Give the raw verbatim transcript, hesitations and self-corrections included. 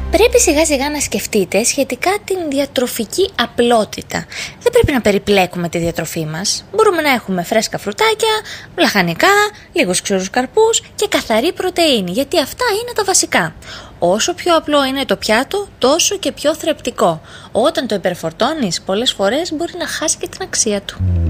Πρέπει σιγά σιγά να σκεφτείτε σχετικά την διατροφική απλότητα. Δεν πρέπει να περιπλέκουμε τη διατροφή μας. Μπορούμε να έχουμε φρέσκα φρουτάκια, λαχανικά, λίγους ξηρούς καρπούς και καθαρή πρωτεΐνη, γιατί αυτά είναι τα βασικά. Όσο πιο απλό είναι το πιάτο, τόσο και πιο θρεπτικό. Όταν το υπερφορτώνεις, πολλές φορές μπορεί να χάσει και την αξία του.